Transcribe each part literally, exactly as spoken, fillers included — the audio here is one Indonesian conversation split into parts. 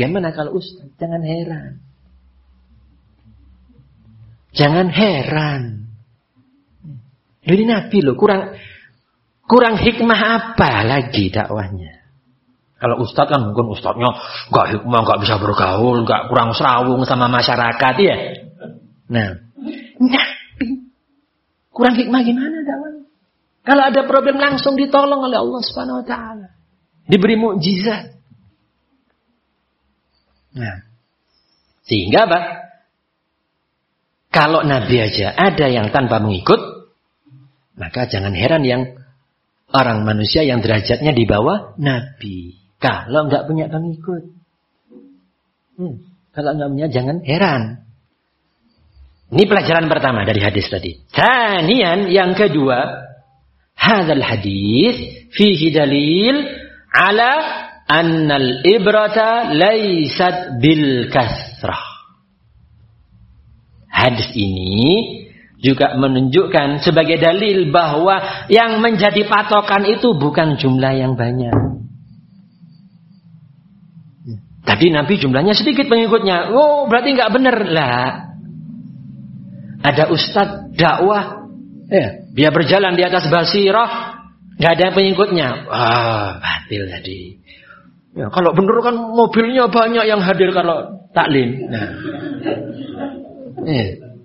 Bagaimana kalau Ustaz? Jangan heran. Jangan heran. Ini Nabi loh, kurang kurang hikmah apa lagi dakwahnya? Kalau Ustaz kan mungkin Ustaznya nggak hikmah, nggak bisa bergaul, nggak kurang serawung sama masyarakat ya. Nah, Nabi kurang hikmah gimana dakwahnya? Kalau ada problem langsung ditolong oleh Allah Subhanahu Wa Taala, diberi mukjizat. Nah, sehingga apa? Kalau Nabi aja ada yang tanpa mengikut, maka jangan heran yang orang manusia yang derajatnya di bawah Nabi. Kalau nggak punya pengikut, hmm, kalau nggak punya jangan heran. Ini pelajaran pertama dari hadis tadi. Tsaniyan, yang kedua, hadzal hadis fihi dalil ala annal ibrata laysat bil kasrah. Hadis ini juga menunjukkan sebagai dalil bahwa yang menjadi patokan itu bukan jumlah yang banyak. Tadi Nabi jumlahnya sedikit pengikutnya. Oh, berarti nggak benar lah. Ada ustadz dakwah, ya, dia berjalan di atas basirah, nggak ada pengikutnya. Wah, batil tadi. Ya, kalau benar kan mobilnya banyak yang hadir kalau taklim. Nah, ya.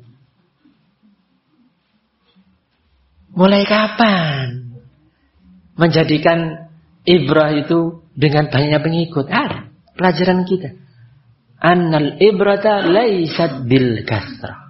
Mulai kapan menjadikan ibrah itu dengan banyaknya pengikut? Ah, pelajaran kita. Annal ibrata laysat bil kasrah.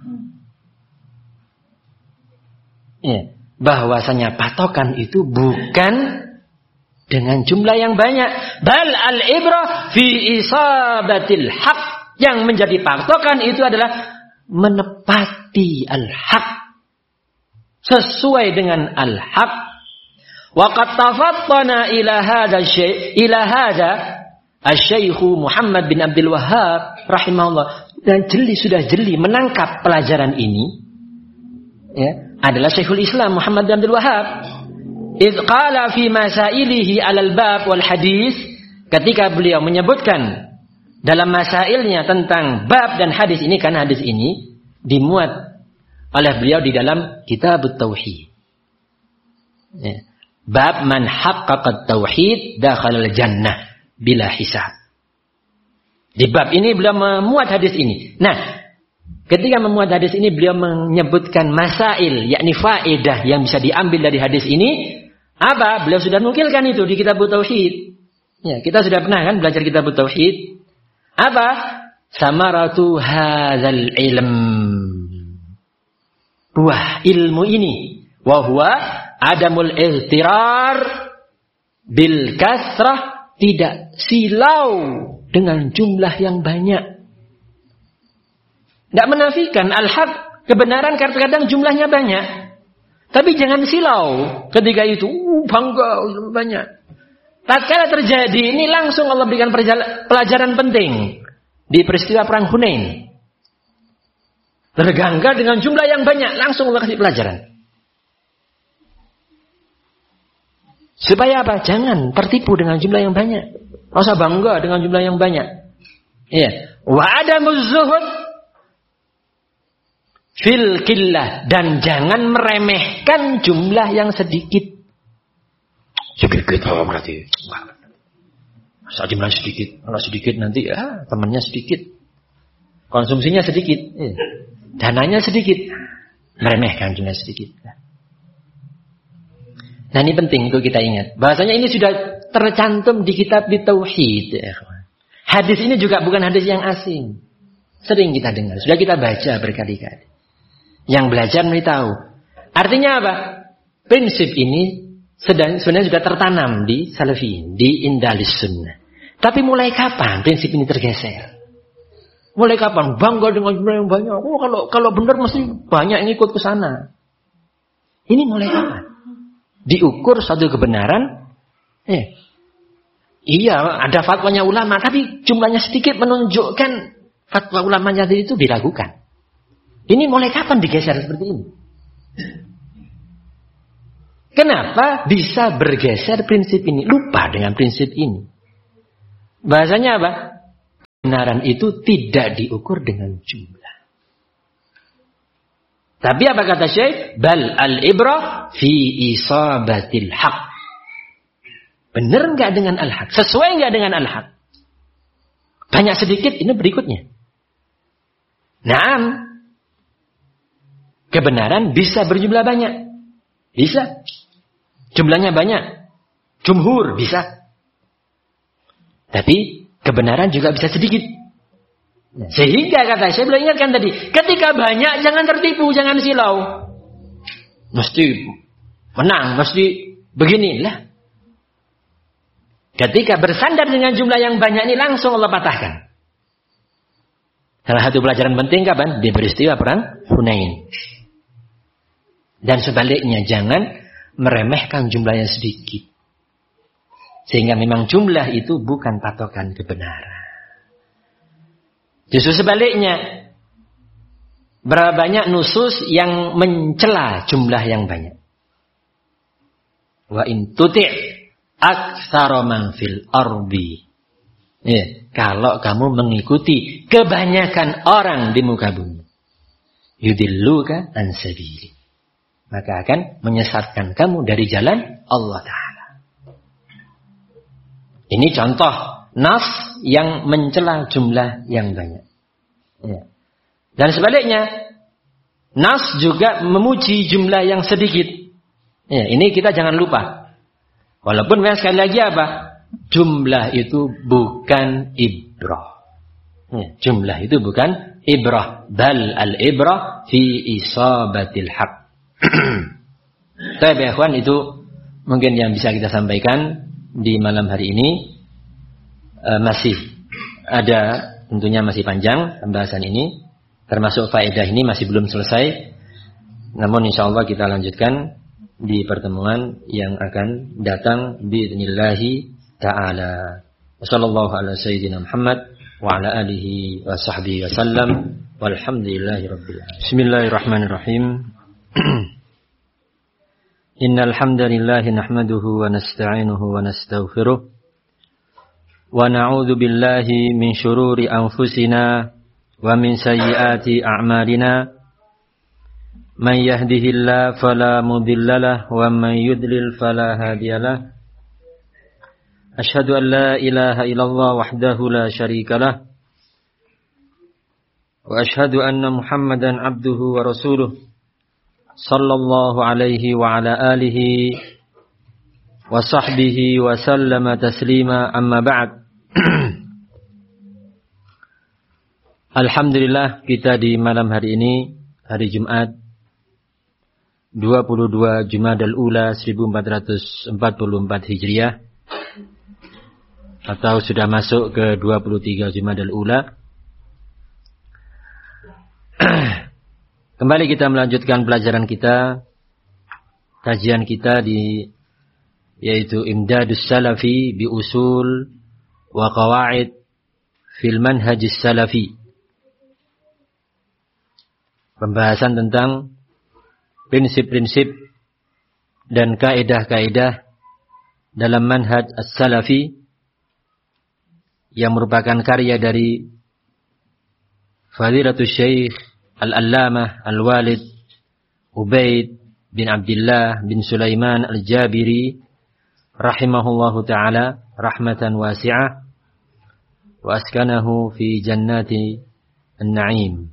Ya, bahwasanya patokan itu bukan dengan jumlah yang banyak. Bal al ibrah fi isabatil haq. Yang menjadi patokan itu adalah menepati al haq, sesuai dengan al-haq. Wa qad tafattana ila hadha syai' ila hadha asy-syaikh Muhammad bin Abdul Wahhab rahimahullah, dan jeli sudah jeli menangkap pelajaran ini ya, adalah Syekhul Islam Muhammad bin Abdul Wahhab. Idz qala fi masailihi 'alal bab wal hadis, ketika beliau menyebutkan dalam masailnya tentang bab dan hadis ini, karena hadis ini dimuat oleh beliau di dalam Kitab Tauhid. Ya. Bab man haqqaqa tauhid dakhalal jannah bila hisab. Di bab ini beliau memuat hadis ini. Nah, ketika memuat hadis ini beliau menyebutkan masail, yakni faedah yang bisa diambil dari hadis ini. Apa? Beliau sudah nukilkan itu di Kitab Tauhid. Ya, kita sudah pernah kan belajar Kitab Tauhid. Apa? Samaratu hadzal ilm. Buah ilmu ini, wa huwa adamul ightirar bil kasrah, tidak silau dengan jumlah yang banyak. Tidak menafikan al-haq, kebenaran, kadang-kadang jumlahnya banyak. Tapi jangan silau ketika itu, uh, bangga banyak. Tatkala terjadi ini langsung Allah berikan pelajaran penting di peristiwa perang Hunain. Tergangga dengan jumlah yang banyak, langsung Allah kasih pelajaran. Supaya apa? Jangan tertipu dengan jumlah yang banyak. Rasa bangga dengan jumlah yang banyak. Iya. Wa adamuz zuhud fil qillah, dan jangan meremehkan jumlah yang sedikit. Sedikit oh, berarti. Masa jumlah sedikit, kalau sedikit nanti ah, temannya sedikit. Konsumsinya sedikit. Iya. Dananya sedikit, meremehkan jumlah sedikit. Nah, ini penting untuk kita ingat. Bahasanya ini sudah tercantum di kitab di Tauhid. Hadis ini juga bukan hadis yang asing. Sering kita dengar, sudah kita baca berkali-kali. Yang belajar mesti tahu. Artinya apa? Prinsip ini sedang sebenarnya sudah tertanam di Salafiyin, di Indalis Sunnah. Tapi mulai kapan prinsip ini tergeser? Mulai kapan? Bangga dengan jumlah yang banyak. Oh, kalau kalau benar mesti banyak yang ikut ke sana. Ini mulai kapan? Diukur satu kebenaran. Eh, iya, ada fatwanya ulama, tapi jumlahnya sedikit menunjukkan fatwa ulamanya itu diragukan. Ini mulai kapan digeser seperti ini? Kenapa bisa bergeser prinsip ini? Lupa dengan prinsip ini. Bahasanya apa? kebenaran itu tidak diukur dengan jumlah. Tapi apa kata Syekh? Bal al-ibrah fi isabatil haq. Benar enggak dengan al-haq? Sesuai enggak dengan al-haq? Banyak sedikit, ini berikutnya. Naam. Kebenaran bisa berjumlah banyak. Bisa. Jumlahnya banyak. Jumhur bisa. Tapi kebenaran juga bisa sedikit. Sehingga kata saya boleh ingatkan tadi, ketika banyak jangan tertipu, jangan silau. Mesti menang, mesti beginilah. Ketika bersandar dengan jumlah yang banyak ini langsung Allah patahkan. Salah satu pelajaran penting kapan? Di peristiwa perang Hunain. Dan sebaliknya jangan meremehkan jumlah yang sedikit. Sehingga memang jumlah itu bukan patokan kebenaran. Justru sebaliknya, berapa banyak nusus yang mencela jumlah yang banyak. Wa in tuti' aktsara man fil ardi. Ya, kalau kamu mengikuti kebanyakan orang di muka bumi, yudilluka an sabili, maka akan menyesatkan kamu dari jalan Allah Ta'ala. Ini contoh nas yang mencela jumlah yang banyak. Ya. Dan sebaliknya, nas juga memuji jumlah yang sedikit. Ya, ini kita jangan lupa. Walaupun sekali lagi apa? Jumlah itu bukan ibrah. Ya, jumlah itu bukan ibrah. Bal al-ibrah fi isabatil haq. Tapi ikhwan, itu mungkin yang bisa kita sampaikan di malam hari ini. E, masih ada, tentunya masih panjang pembahasan ini, termasuk faedah ini masih belum selesai. Namun insyaallah kita lanjutkan di pertemuan yang akan datang biidznillah ta'ala. Wassallallahu ala sayyidina Muhammad wa ala alihi wa sahbihi wasallam walhamdulillahi rabbil alamin. Bismillahirrahmanirrahim. Innal hamdalillahi nahmaduhu wa nasta'inuhu wa nastaghfiruh wa na'udzu billahi min shururi anfusina wa min sayyiati a'malina. Man yahdihillahu fala mudhillalah wa man yudlil fala hadiyalah. Asyhadu an la ilaha illallah wahdahu la syarikalah wa asyhadu anna Muhammadan abduhu wa rasuluh sallallahu alaihi wa ala alihi wa sahbihi wa sallama taslima, amma ba'd. Alhamdulillah, kita di malam hari ini, hari Jumat dua puluh dua Jumadal Ula seribu empat ratus empat puluh empat Hijriah, atau sudah masuk ke dua puluh tiga Jumadal Ula. Kembali kita melanjutkan pelajaran kita, kajian kita di yaitu Imdadus Salafi bi Usul wa Qawaid fil Manhajis Salafi. Pembahasan tentang prinsip-prinsip dan kaidah-kaidah dalam manhaj as-salafi yang merupakan karya dari Fadilatul Syekh Al-Allamah Al-Walid Ubaid bin Abdullah bin Sulaiman Al-Jabiri rahimahullahu ta'ala rahmatan wasi'ah wa askanahu fi jannati an-na'im.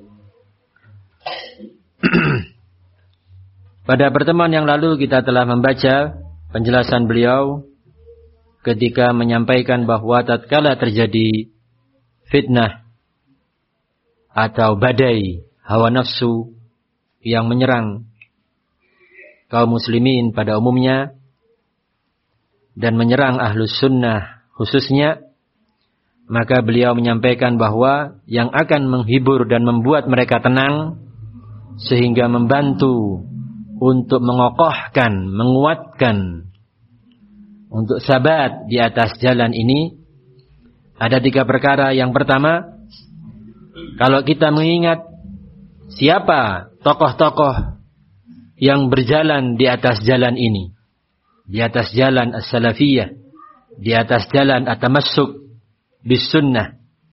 Pada pertemuan yang lalu kita telah membaca penjelasan beliau ketika menyampaikan bahwa tatkala terjadi fitnah atau badai hawa nafsu yang menyerang kaum muslimin pada umumnya dan menyerang ahlus sunnah khususnya, maka beliau menyampaikan bahwa yang akan menghibur dan membuat mereka tenang sehingga membantu untuk mengokohkan, menguatkan, untuk sabat di atas jalan ini, ada tiga perkara. Yang pertama, kalau kita mengingat siapa tokoh-tokoh yang berjalan di atas jalan ini, di atas jalan as-salafiyah, di atas jalan at-tamassuk bis sunnah,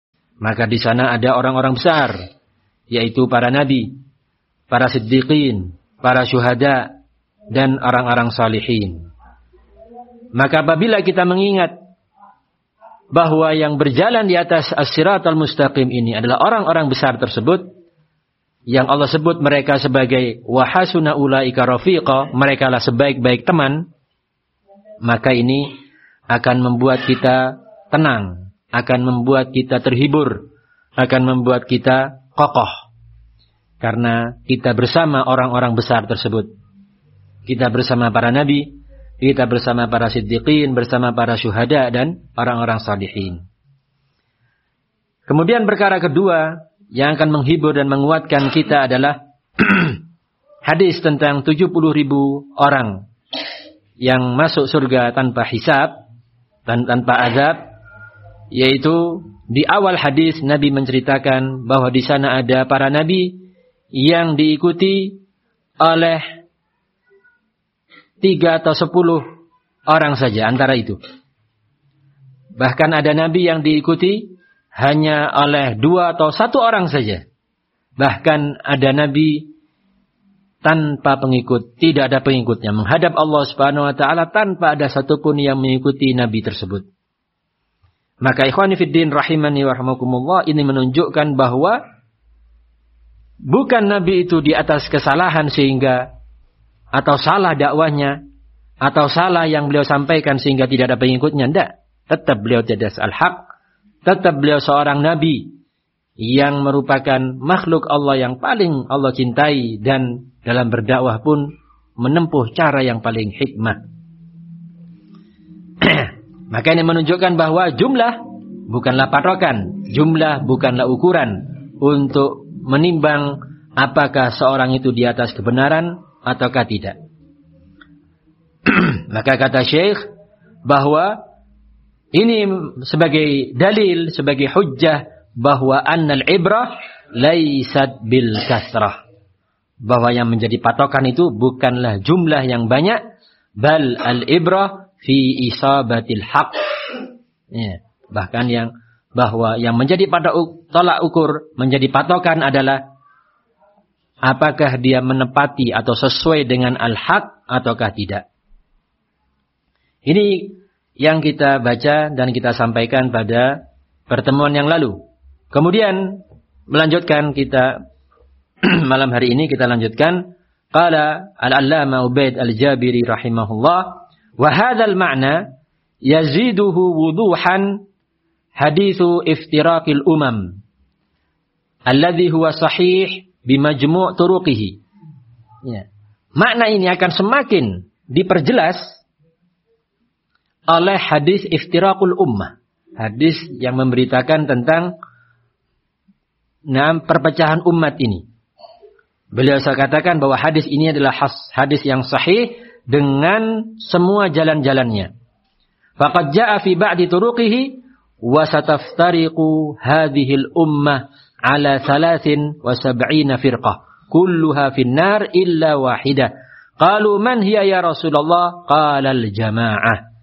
Maka di sana ada orang-orang besar, yaitu para nabi, para siddiqin, para syuhada, dan orang-orang salihin. Maka apabila kita mengingat bahwa yang berjalan di atas as-siratal mustaqim ini adalah orang-orang besar tersebut, yang Allah sebut mereka sebagai wa hasuna ulaika rafiqa, mereka lah sebaik-baik teman, maka ini akan membuat kita tenang, akan membuat kita terhibur, akan membuat kita kokoh. Karena kita bersama orang-orang besar tersebut. Kita bersama para nabi, kita bersama para siddiqin, bersama para syuhada dan orang-orang salihin. Kemudian perkara kedua yang akan menghibur dan menguatkan kita adalah hadis tentang tujuh puluh ribu orang yang masuk surga tanpa hisab dan tanpa azab, yaitu di awal hadis Nabi menceritakan bahwa di sana ada para nabi yang diikuti oleh tiga atau sepuluh orang saja antara itu. Bahkan ada nabi yang diikuti hanya oleh dua atau satu orang saja. Bahkan ada nabi tanpa pengikut, tidak ada pengikutnya, menghadap Allah Subhanahu wa taala tanpa ada satupun yang mengikuti nabi tersebut. Maka ikhwani fiddin rahimani wa rahimakumullah, ini menunjukkan bahwa bukan nabi itu di atas kesalahan sehingga atau salah dakwahnya atau salah yang beliau sampaikan sehingga tidak ada pengikutnya. Tidak. Tetap beliau di atas al-haq. Tetap beliau seorang nabi yang merupakan makhluk Allah yang paling Allah cintai dan dalam berdakwah pun menempuh cara yang paling hikmah. Maka ini menunjukkan bahwa jumlah bukanlah patokan, jumlah bukanlah ukuran untuk menimbang apakah seorang itu di atas kebenaran ataukah tidak. Maka kata Syekh bahwa ini sebagai dalil, sebagai hujjah bahwa annal ibrah laisat bil kasrah. Bahwa yang menjadi patokan itu bukanlah jumlah yang banyak, bal al ibrah fi isabatil haq. Ya, bahkan yang bahwa yang menjadi pada tolak ukur, menjadi patokan adalah apakah dia menepati atau sesuai dengan al-haq ataukah tidak. Ini yang kita baca dan kita sampaikan pada pertemuan yang lalu. Kemudian melanjutkan kita malam hari ini kita lanjutkan. Qala al-allama Ubaid al-Jabiri rahimahullah, wa hadzal ma'na yaziduhu wuduhan hadithu iftiraqil umam alladhi huwa sahih bimajmu' turuqihi. Ya. Makna ini akan semakin diperjelas oleh hadis iftiraqul ummah. Hadis yang memberitakan tentang nah, perpecahan umat ini. Beliau katakan bahwa hadis ini adalah hadis yang sahih dengan semua jalan-jalannya. Faqad jaa'a fi ba'di turuqihi wa sataftariqu hadhil ummah ala thalathin wa sab'ina firqah kulluha fin nar illa wahidah. Qalu man hiya ya Rasulullah? Qala al-jamaah.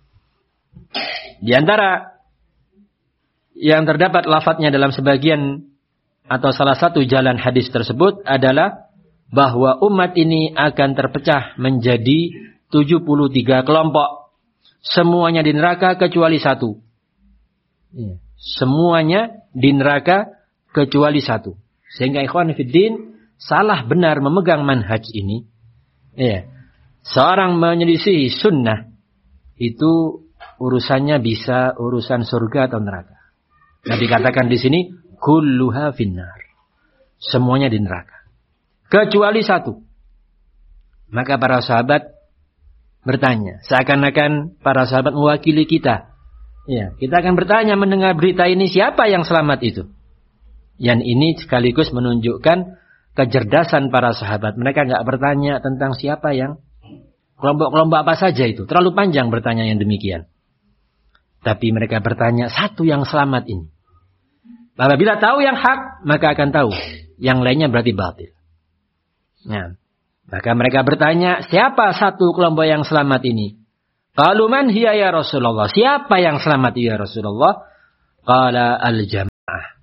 Di antara yang terdapat lafadznya dalam sebagian atau salah satu jalan hadis tersebut adalah bahwa umat ini akan terpecah menjadi tujuh puluh tiga kelompok. Semuanya di neraka kecuali satu. Ya. Semuanya di neraka kecuali satu. Sehingga ikhwan fiddin salah benar memegang manhaj ini. Ya. Seorang menyelisihi sunnah itu urusannya bisa urusan surga atau neraka. Nabi katakan di sini kulluha finnar. Semuanya di neraka. Kecuali satu. Maka para sahabat bertanya. Seakan-akan para sahabat mewakili kita. Ya, kita akan bertanya mendengar berita ini, siapa yang selamat itu? Yang ini sekaligus menunjukkan kecerdasan para sahabat. Mereka enggak bertanya tentang siapa yang kelompok-kelompok apa saja itu. Terlalu panjang bertanya yang demikian. Tapi mereka bertanya satu yang selamat ini. Apabila tahu yang hak, maka akan tahu yang lainnya berarti batil. Nah, maka mereka bertanya, siapa satu kelompok yang selamat ini? Qalu man hiya ya Rasulullah? Siapa yang selamat ya Rasulullah? Qala al-jamaah.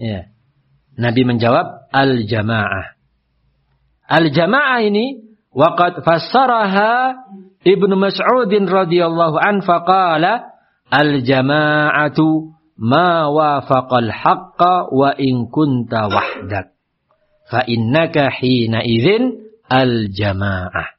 Ya. Nabi menjawab al-jamaah. Al-jamaah ini waqad fassaraha Ibnu Mas'ud radhiyallahu an faqala al-jama'atu ma wafaqal haqqa wa in kunta wahdak fa innaka hina idzin al-jamaah.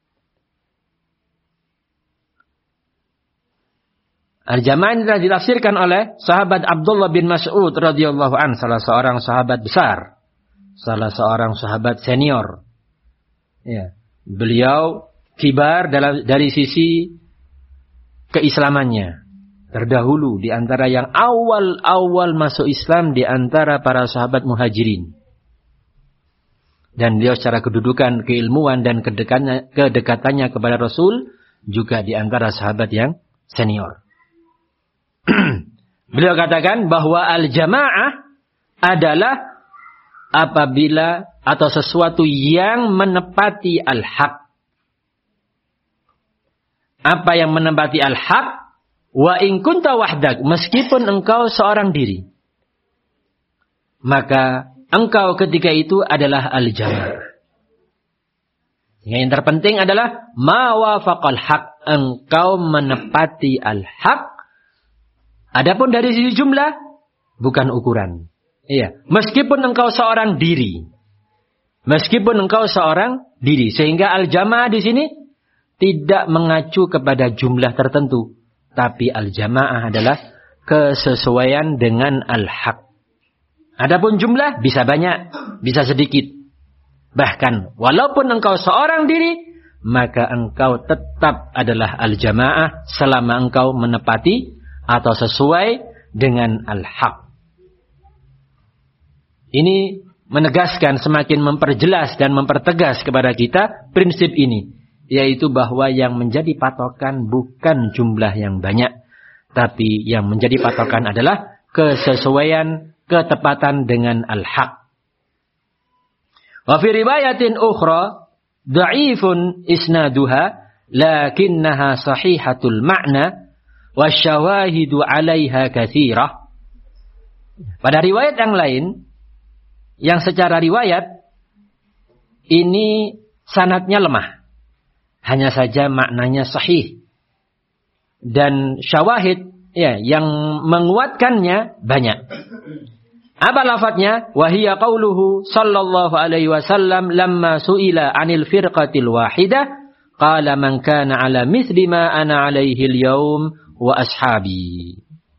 Al-jamaah ini telah ditafsirkan oleh sahabat Abdullah bin Mas'ud radhiyallahu an, salah seorang sahabat besar, salah seorang sahabat senior. Ya, beliau kibar dalam dari sisi keislamannya. Terdahulu di antara yang awal-awal masuk Islam di antara para sahabat muhajirin. Dan beliau secara kedudukan, keilmuan dan kedekatannya, kedekatannya kepada Rasul juga di antara sahabat yang senior. Beliau katakan bahwa al-jamaah adalah apabila atau sesuatu yang menepati al-haq. Apa yang menepati al-haq? Wa in kunta wahdak, meskipun engkau seorang diri. Maka engkau ketika itu adalah al-jamaah. Yang terpenting adalah ma wafaqal haq, engkau menepati al-haq. Adapun dari sisi jumlah, bukan ukuran. Iya, meskipun engkau seorang diri. Meskipun engkau seorang diri. Sehingga al-jamaah di sini tidak mengacu kepada jumlah tertentu. Tapi al-jamaah adalah kesesuaian dengan al-haq. Adapun jumlah bisa banyak, bisa sedikit. Bahkan walaupun engkau seorang diri, maka engkau tetap adalah al-jamaah selama engkau menepati atau sesuai dengan al-haq. Ini menegaskan, semakin memperjelas dan mempertegas kepada kita prinsip ini. Yaitu bahwa yang menjadi patokan bukan jumlah yang banyak. Tapi yang menjadi patokan adalah kesesuaian, ketepatan dengan al-haq. Wa fi riwayatin ukhra, dha'ifun isnaduha, lakinnaha sahihatul ma'na, wasyawahidu 'alaiha katsirah. Pada riwayat yang lain, yang secara riwayat ini sanadnya lemah, hanya saja maknanya sahih dan syawahid ya yang menguatkannya banyak. Apa lafadznya? Wa hiya qauluhu sallallahu alaihi wasallam lamma su'ila 'anil firqatil wahidah qala man kana 'ala mithli ma ana 'alaihi al-yaum wa ashabi.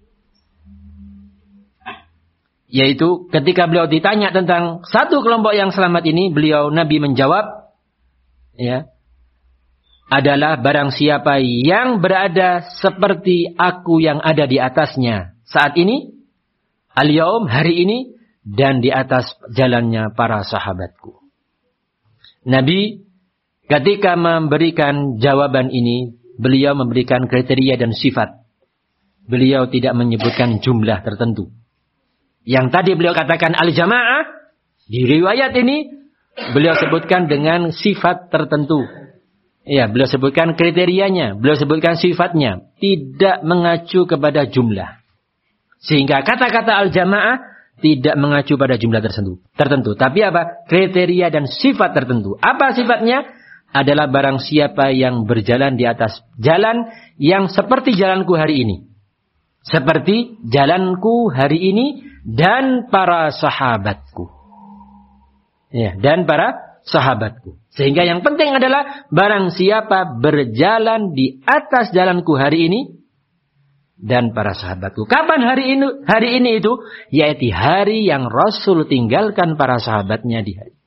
Yaitu ketika beliau ditanya tentang satu kelompok yang selamat ini, beliau Nabi menjawab, ya, adalah barang siapa yang berada seperti aku yang ada di atasnya saat ini, al-yaum, hari ini, dan di atas jalannya para sahabatku. Nabi ketika memberikan jawaban ini, beliau memberikan kriteria dan sifat. Beliau tidak menyebutkan jumlah tertentu. Yang tadi beliau katakan al-jamaah, di riwayat ini beliau sebutkan dengan sifat tertentu. Ya, beliau sebutkan kriterianya, beliau sebutkan sifatnya, tidak mengacu kepada jumlah. Sehingga kata-kata al-jamaah tidak mengacu pada jumlah tertentu. Tertentu, tapi apa? Kriteria dan sifat tertentu. Apa sifatnya? Adalah barang siapa yang berjalan di atas jalan yang seperti jalanku hari ini. Seperti jalanku hari ini dan para sahabatku. Ya, dan para sahabatku. Sehingga yang penting adalah barang siapa berjalan di atas jalanku hari ini dan para sahabatku. Kapan hari ini? Hari ini itu yaitu hari yang Rasul tinggalkan para sahabatnya di hari.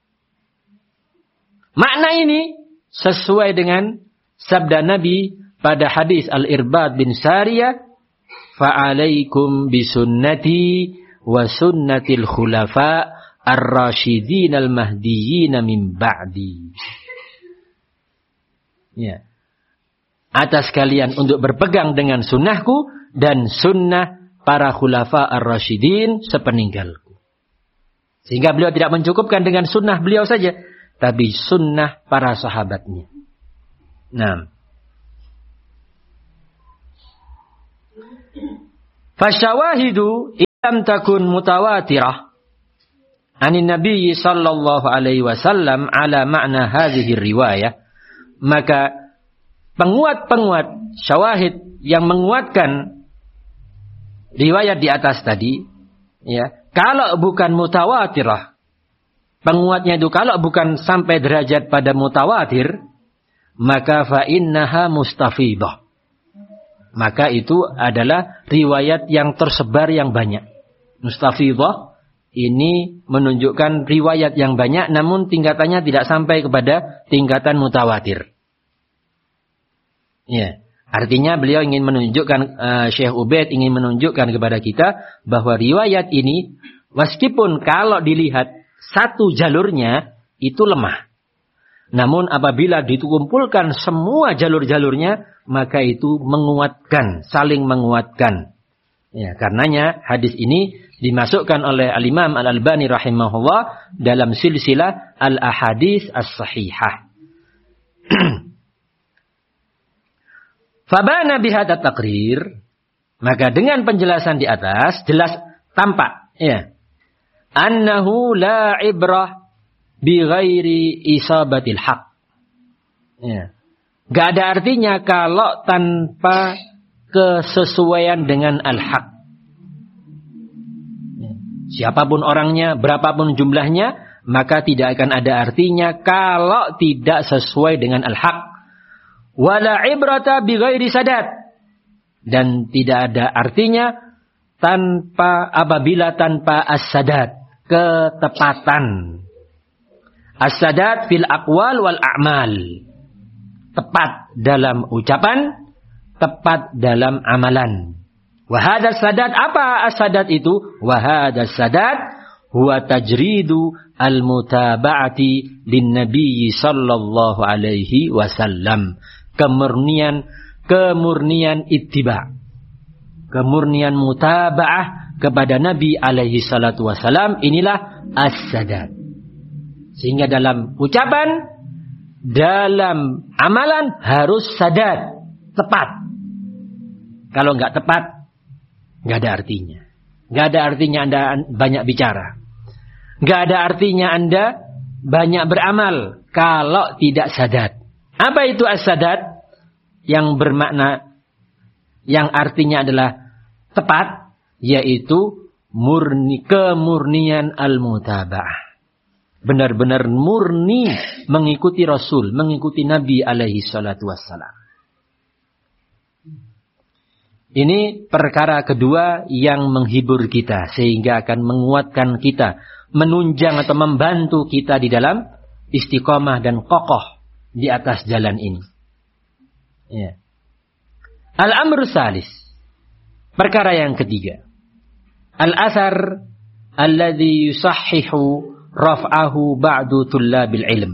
Makna ini sesuai dengan sabda Nabi pada hadis Al-Irbad bin Sariyah, fa'alaikum bisunnati wa sunnatil khulafa ar-rasyidin al-mahdiyyin min ba'di. Ya. Atas kalian untuk berpegang dengan sunnahku dan sunnah para khulafa ar-rasyidin sepeninggalku. Sehingga beliau tidak mencukupkan dengan sunnah beliau saja, tapi sunnah para sahabatnya. Nah, fasyawahidu lam takun mutawatirah anin Nabi sallallahu alaihi wasallam ala makna hadhihi riwayah, maka penguat-penguat syawahid yang menguatkan riwayat di atas tadi, ya, kalau bukan mutawatirah, penguatnya itu kalau bukan sampai derajat pada mutawatir, maka fa innaha mustafidah. Maka itu adalah riwayat yang tersebar yang banyak. Mustafidah ini menunjukkan riwayat yang banyak namun tingkatannya tidak sampai kepada tingkatan mutawatir. Ya, artinya beliau ingin menunjukkan, uh, Syekh Ubaid ingin menunjukkan kepada kita bahwa riwayat ini meskipun kalau dilihat satu jalurnya itu lemah. Namun apabila dikumpulkan semua jalur-jalurnya, maka itu menguatkan, saling menguatkan. Ya, karenanya hadis ini dimasukkan oleh Al-Imam Al-Albani rahimahullah dalam silsilah Al-Ahadits As-Sahihah. Fabana bihadza taqrir, maka dengan penjelasan di atas jelas tampak, ya, annahu la ibrah bi ghairi isabatil haq. Ya. Gak ada artinya kalau tanpa kesesuaian dengan al-haq. Ya. Siapapun orangnya, berapapun jumlahnya, maka tidak akan ada artinya kalau tidak sesuai dengan al-haq. Wala ibrata bi ghairi sadat. Dan tidak ada artinya tanpa apabila tanpa as-sadat, ketepatan. As-sadat fil aqwal wal a'mal. Tepat dalam ucapan, tepat dalam amalan. Wa hadha sadat, apa as-sadat itu? Wa hadha sadat huwa tajridu al-mutaba'ati lin-nabi sallallahu alaihi wasallam. Kemurnian, kemurnian ittiba. Kemurnian mutaba'ah kepada Nabi alaihi salatu wasallam, inilah as-sadat. Sehingga dalam ucapan, dalam amalan harus sadat, tepat. Kalau enggak tepat, enggak ada artinya. Enggak ada artinya Anda banyak bicara. Enggak ada artinya Anda banyak beramal kalau tidak sadat. Apa itu as-sadat? Yang bermakna, yang artinya adalah tepat, yaitu murni, kemurnian al-mutaba'ah. Benar-benar murni mengikuti Rasul, mengikuti Nabi alaihi salatu wassalam. Ini perkara kedua yang menghibur kita, sehingga akan menguatkan kita, menunjang atau membantu kita di dalam istiqomah dan kokoh di atas jalan ini. Ya. Al-amru salis, perkara yang ketiga. Al-athar alladhi yusahhihu raf'ahu ba'du tullabil ilm.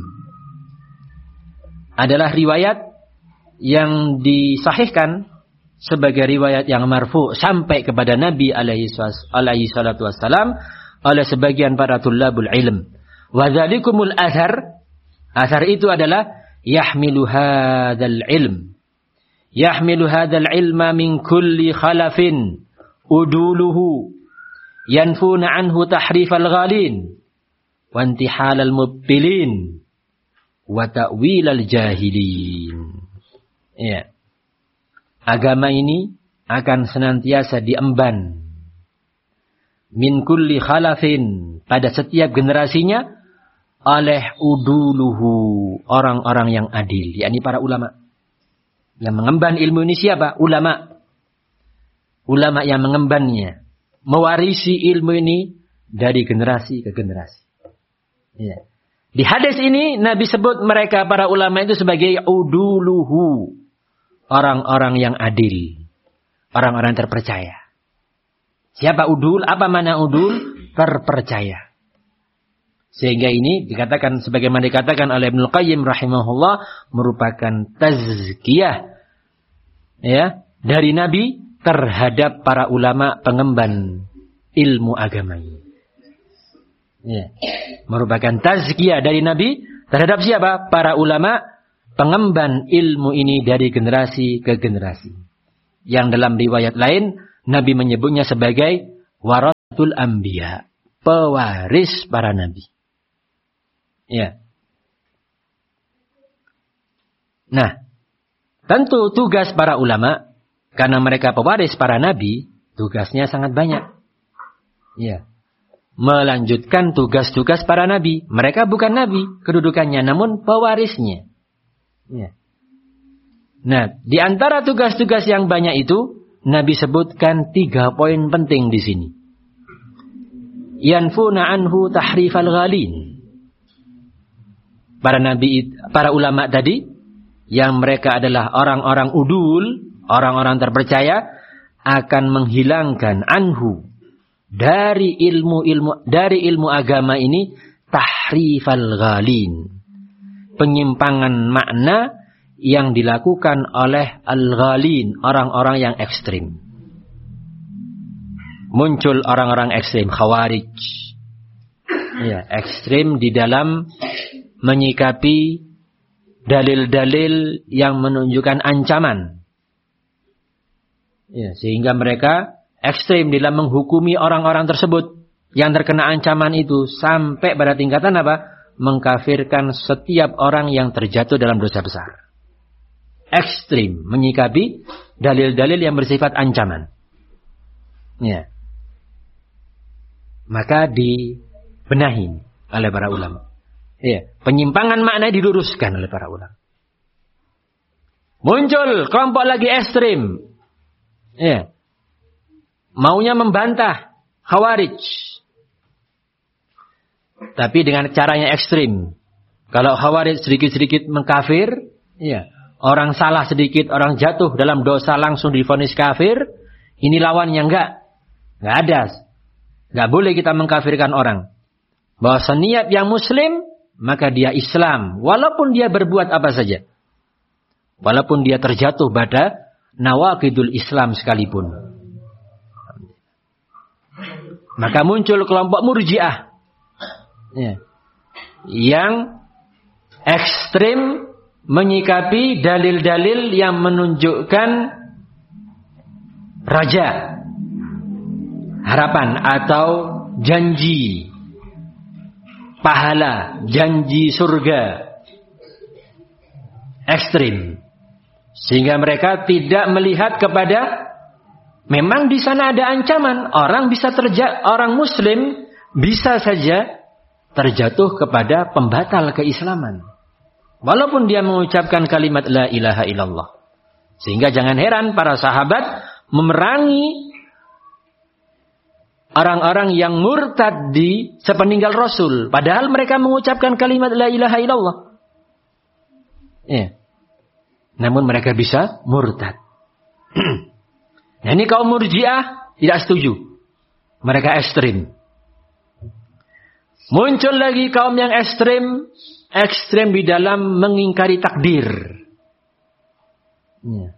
Adalah riwayat yang disahihkan sebagai riwayat yang marfu' sampai kepada Nabi alaihi salatu wassalam oleh sebagian para tullabul ilm. Wa dzalikumul athar, athar itu adalah yahmilu hadzal ilm. Yahmilu hadzal ilma min kulli khalafin uduluhu yanfuna anhu tahrifal ghalin wa intihalal mubtilin wa ta'wilal jahilin. Ya. Agama ini akan senantiasa diemban min kulli khalafin, pada setiap generasinya, oleh uduluhu, orang-orang yang adil, yakni para ulama. Yang mengemban ilmu ini siapa? Ulama. Ulama yang mengembannya, mewarisi ilmu ini dari generasi ke generasi. Ya. Di hadis ini Nabi sebut mereka para ulama itu sebagai uduluhu, orang-orang yang adil, orang-orang terpercaya. Siapa udul? Apa mana udul? Terpercaya. Sehingga ini dikatakan, sebagaimana dikatakan oleh Ibnu Qayyim rahimahullah, merupakan tazkiyah, ya, dari Nabi terhadap para ulama pengemban ilmu agama ini. Ya. Merupakan tazkiyah dari Nabi terhadap siapa? Para ulama pengemban ilmu ini dari generasi ke generasi. Yang dalam riwayat lain Nabi menyebutnya sebagai waras tul anbiya, pewaris para nabi. Ya. Nah, tentu tugas para ulama, karena mereka pewaris para nabi, tugasnya sangat banyak. Ya. Melanjutkan tugas-tugas para nabi. Mereka bukan nabi kedudukannya, namun pewarisnya. Ya. Nah, di antara tugas-tugas yang banyak itu, Nabi sebutkan tiga poin penting di sini. Yanfuna anhu tahrifal ghalin. Para nabi, para ulama tadi, yang mereka adalah orang-orang udul, orang-orang terpercaya, akan menghilangkan anhu dari ilmu-ilmu dari ilmu agama ini tahrifal ghalin. Penyimpangan makna yang dilakukan oleh al-ghalin, orang-orang yang ekstrim. Muncul orang-orang ekstrim, khawarij. Ya, ekstrim di dalam menyikapi dalil-dalil yang menunjukkan ancaman. Ya, sehingga mereka ekstrim dalam menghukumi orang-orang tersebut yang terkena ancaman itu sampai pada tingkatan apa? Mengkafirkan setiap orang yang terjatuh dalam dosa besar. Ekstrim menyikapi dalil-dalil yang bersifat ancaman. Ya. Maka dibenahi oleh para ulama. Ya. Penyimpangan makna diluruskan oleh para ulama. Muncul kelompok lagi ekstrim. Ya. Maunya membantah khawarij. Tapi dengan caranya ekstrim. Kalau khawarij sedikit-sedikit mengkafir, ya. Orang salah sedikit, orang jatuh dalam dosa langsung divonis kafir. Ini lawannya enggak. Enggak ada. Enggak boleh kita mengkafirkan orang. Bahwa seniat yang muslim, maka dia Islam. Walaupun dia berbuat apa saja. Walaupun dia terjatuh pada nawaqidul Islam sekalipun. Maka muncul kelompok murji'ah. Ya. Yang ekstrim menyikapi dalil-dalil yang menunjukkan raja, harapan atau janji, pahala, janji surga. Ekstrim. Sehingga mereka tidak melihat kepada, memang di sana ada ancaman, orang bisa terja, orang muslim bisa saja terjatuh kepada pembatal keislaman. Walaupun dia mengucapkan kalimat la ilaha illallah. Sehingga jangan heran para sahabat memerangi orang-orang yang murtad di sepeninggal Rasul. Padahal mereka mengucapkan kalimat la ilaha illallah. Ya. Namun mereka bisa murtad. Nah, ini kaum murji'ah tidak setuju. Mereka ekstrim. Muncul lagi kaum yang ekstrim. Ekstrem di dalam mengingkari takdir. Ya.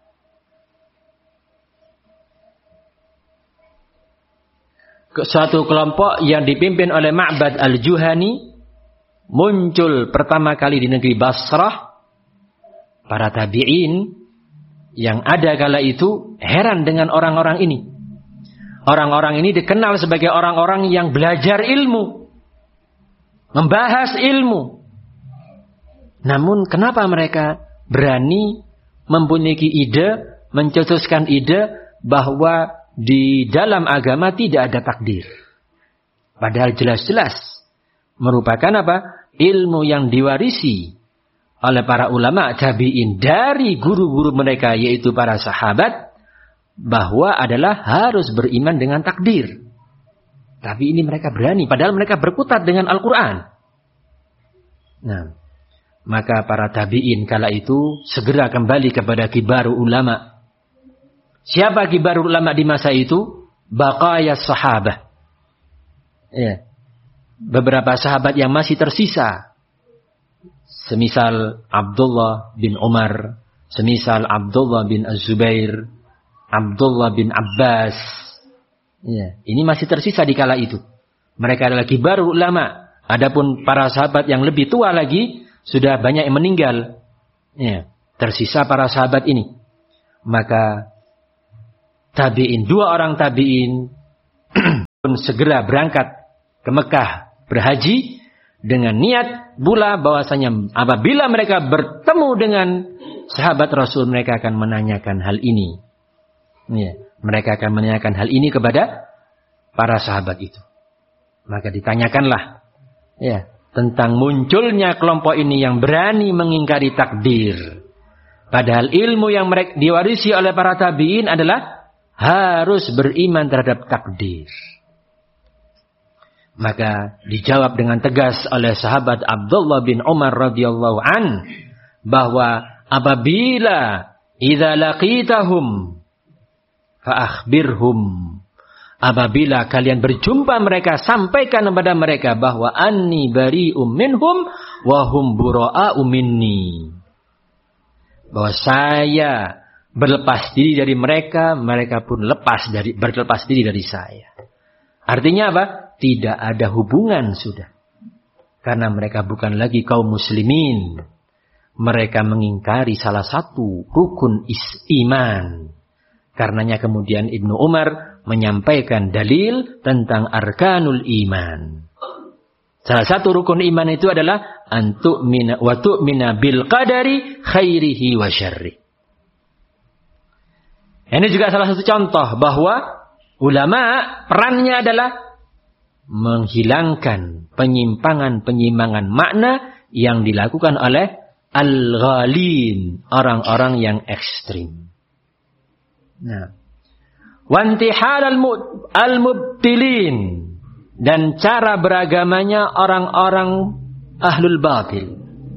Suatu kelompok yang dipimpin oleh Ma'bad al-Juhani muncul pertama kali di negeri Basrah. Para tabi'in yang ada kala itu heran dengan orang-orang ini. Orang-orang ini dikenal sebagai orang-orang yang belajar ilmu, membahas ilmu. Namun kenapa mereka berani mempunyai ide, mencetuskan ide bahwa di dalam agama tidak ada takdir. Padahal jelas-jelas merupakan apa? Ilmu yang diwarisi oleh para ulama tabi'in dari guru-guru mereka, yaitu para sahabat, bahwa adalah harus beriman dengan takdir. Tapi ini mereka berani, padahal mereka berkutat dengan Al-Quran. Nah, maka para tabi'in kala itu segera kembali kepada kibarul ulama. Siapa kibarul ulama di masa itu? Baqaya sahabah. Ya. Beberapa sahabat yang masih tersisa. Semisal Abdullah bin Umar, semisal Abdullah bin Az-Zubair, Abdullah bin Abbas. Ya. Ini masih tersisa di kala itu. Mereka adalah kibarul ulama. Adapun para sahabat yang lebih tua lagi sudah banyak yang meninggal. Ya, tersisa para sahabat ini. Maka tabi'in, dua orang tabi'in pun segera berangkat ke Mekah berhaji dengan niat pula bahwasanya apabila mereka bertemu dengan sahabat Rasul mereka akan menanyakan hal ini. Ya, mereka akan menanyakan hal ini kepada para sahabat itu. Maka ditanyakanlah ya tentang munculnya kelompok ini yang berani mengingkari takdir. Padahal ilmu yang mereka diwarisi oleh para tabi'in adalah harus beriman terhadap takdir. Maka dijawab dengan tegas oleh sahabat Abdullah bin Umar radhiyallahu an bahwa apabila idza laqitahum fa akhbirhum, apabila kalian berjumpa mereka sampaikan kepada mereka bahwa anni bari'um minhum wa hum bura'u minni, bahwa saya berlepas diri dari mereka, mereka pun lepas dari berlepas diri dari saya. Artinya apa? Tidak ada hubungan sudah. Karena mereka bukan lagi kaum muslimin. Mereka mengingkari salah satu rukun is- iman. Karenanya kemudian Ibnu Umar menyampaikan dalil tentang arkanul iman. Salah satu rukun iman itu adalah antu'mina wa tu'mina bil qadari khairihi wa syarri. Ini juga salah satu contoh bahwa ulama perannya adalah menghilangkan penyimpangan-penyimpangan makna yang dilakukan oleh al-ghalin, orang-orang yang ekstrim. Nah, wantihal al-mubtilin, dan cara beragamanya orang-orang ahlul batil.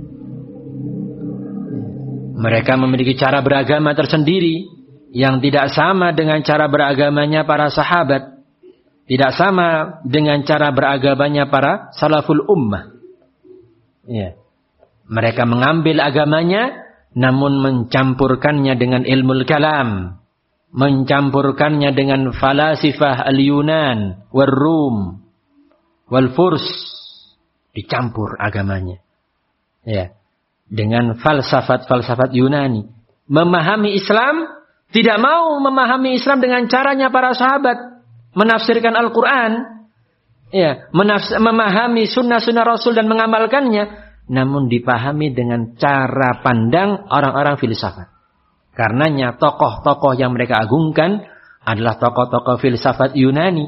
Mereka memiliki cara beragama tersendiri yang tidak sama dengan cara beragamanya para sahabat. Tidak sama dengan cara beragamanya para salaful ummah. Ya. Mereka mengambil agamanya namun mencampurkannya dengan ilmu kalam, mencampurkannya dengan falasifah al-Yunan, wal-Rum, wal-Furs, dicampur agamanya. Ya. Dengan falsafat-falsafat Yunani. Memahami Islam, tidak mau memahami Islam dengan caranya para sahabat. Menafsirkan Al-Quran, ya, menafs- memahami sunnah-sunnah Rasul dan mengamalkannya, namun dipahami dengan cara pandang orang-orang filsafat. Karenanya tokoh-tokoh yang mereka agungkan adalah tokoh-tokoh filsafat Yunani,